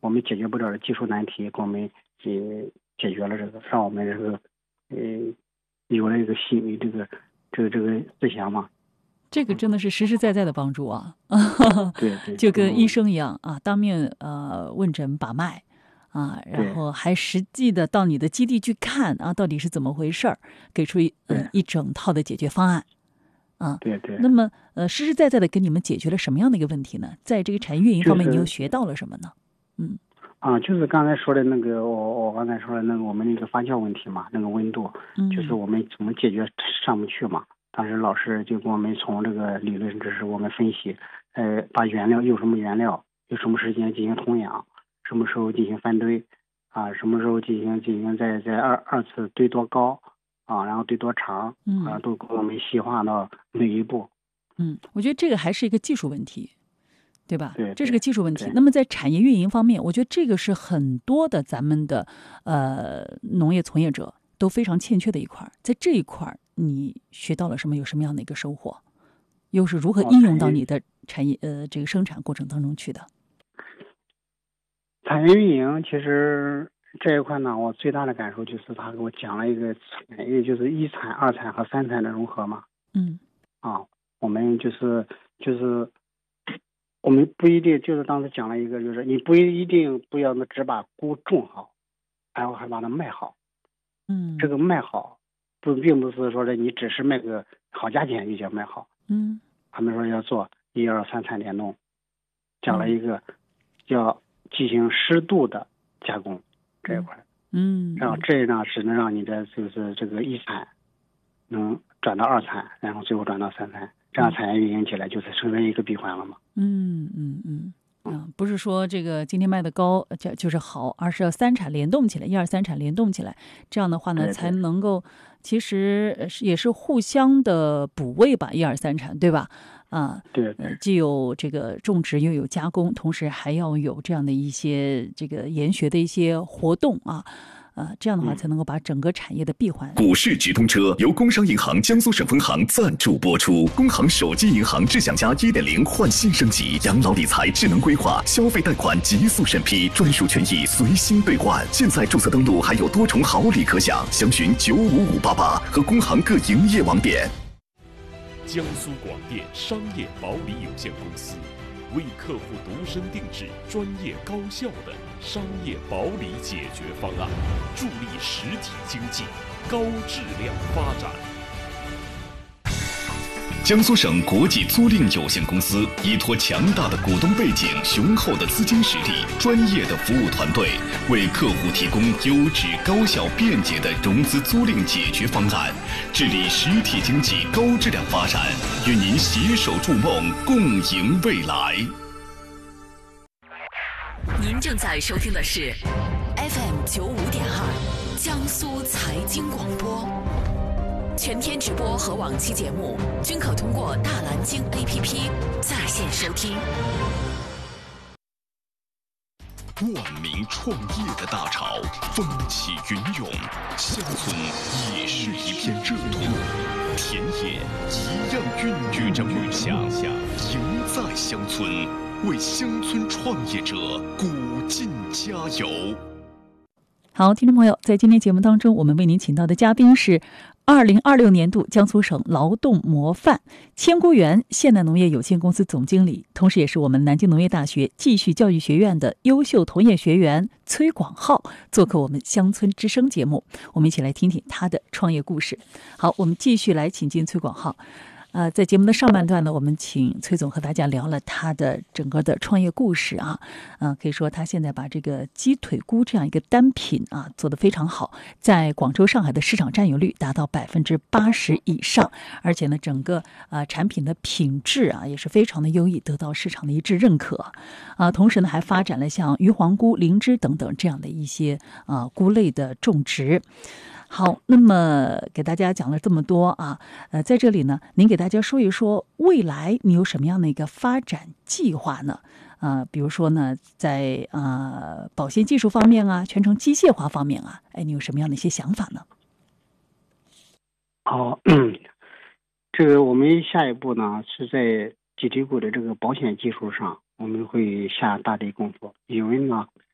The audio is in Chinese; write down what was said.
我们解决不了的技术难题，给我们解决了这个，让我们这个有了一个心理这个思想嘛。 这个真的是实实在在的帮助啊！ 对对， 就跟医生一样啊，当面问诊把脉啊，然后还实际的到你的基地去看啊，到底是怎么回事儿，给出一整套的解决方案啊。 对对。 那么实实在在的给你们解决了什么样的一个问题呢？在这个产业运营方面，你又学到了什么呢？ 就是刚才说的那个，我刚才说的那个我们那个发酵问题嘛，那个温度，就是我们怎么解决上不去嘛。当时老师就给我们从这个理论知识我们分析，把原料用什么原料，有什么时间进行童养，什么时候进行翻堆，啊，什么时候进行在二次堆多高，啊，然后堆多长，啊，都给我们细化到每一步。 我觉得这个还是一个技术问题。对吧？ 对， 这是个技术问题。那么在产业运营方面，我觉得这个是很多的咱们的农业从业者都非常欠缺的一块。在这一块，你学到了什么？有什么样的一个收获？又是如何应用到你的产业这个生产过程当中去的？ 产业运营其实这一块呢，我最大的感受就是他给我讲了一个产业，就是一产、二产和三产的融合嘛。我们就是我们不一定就是当时讲了一个，就是你不一定不要只把菇种好，然后还把它卖好。这个卖好并不是说的你只是卖个好价钱就叫卖好。他们说要做1、2、3产联动，讲了一个要进行适度的加工这一块。然后这样是能让你的就是这个一产能转到二产，然后最后转到三产。这样产业运营起来就是成为一个闭环了嘛。 不是说这个今天卖的高就是好，而是要三产联动起来，1、2、3产联动起来，这样的话呢， 对才能够其实也是互相的补位吧，1、2、3产，对吧？ 对， 既有这个种植，又有加工，同时还要有这样的一些这个研学的一些活动啊。这样的话才能够把整个产业的闭环。 股市直通车由工商银行江苏省分行赞助播出。工行手机银行智享家 1.0 焕新升级，养老理财智能规划，消费贷款极速审批，专属权益随心兑换。现在注册登录还有多重好礼可享，详询95588和工行各营业网点。 江苏广电商业保理有限公司为客户独身定制专业高效的商业保理解决方案，助力实体经济高质量发展。 江苏省国际租赁有限公司依托强大的股东背景、雄厚的资金实力、专业的服务团队，为客户提供优质、高效、便捷的融资租赁解决方案，致力实体经济高质量发展，与您携手筑梦，共赢未来。 您正在收听的是 FM 95.2江苏财经广播。全天直播和往期节目均可通过大蓝鲸 APP 在线收听。 万民创业的大潮风起云涌，乡村也是一片热土，田野一样孕育着梦想。赢在乡村，为乡村创业者鼓劲加油。 好，听众朋友，在今天节目当中，我们为您请到的嘉宾是2026年度江苏省劳动模范千菇园现代农业有限公司总经理，同时也是我们南京农业大学继续教育学院的优秀同业学员崔广浩，做客我们乡村之声节目，我们一起来听听他的创业故事。好，我们继续来请进崔广浩。在节目的上半段呢，我们请崔总和大家聊了他的整个的创业故事啊，可以说他现在把这个鸡腿菇这样一个单品啊做得非常好，在广州、上海的市场占有率达到80%以上，而且呢，整个产品的品质啊也是非常的优异，得到市场的一致认可同时呢，还发展了像鱼黄菇、灵芝等等这样的一些菇类的种植。好，那么给大家讲了这么多啊，在这里呢，您给大家说一说未来你有什么样的一个发展计划呢？比如说呢，在保鲜技术方面啊，全程机械化方面啊，你有什么样的一些想法呢？ 好，这个我们下一步呢是在鸡腿菇的这个保鲜技术上，我们会下大力功夫，因为呢，